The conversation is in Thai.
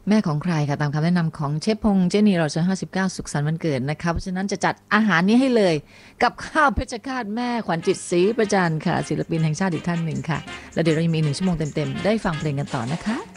แม่ของใครค่ะตามคำแนะนำของเชฟพงษ์เจนีเราจะ59สุขสันต์วันเกิดนะคะเพราะฉะนั้นจะจัดอาหารนี้ให้เลยกับข้าวเพชรฆาตแม่ขวัญจิตศรีประจันค่ะศิลปินแห่งชาติอีกท่านหนึ่งค่ะแล้วเดี๋ยวเรายังมี1 ชั่วโมงเต็มๆได้ฟังเพลงกันต่อนะคะ